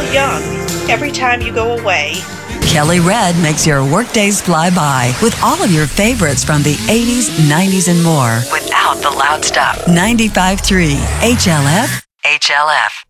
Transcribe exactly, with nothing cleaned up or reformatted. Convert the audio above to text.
young every time you go away. Kelly Red makes your workdays fly by with all of your favorites from the eighties, nineties, and more without the loud stuff. ninety-five point three H L F. H L F.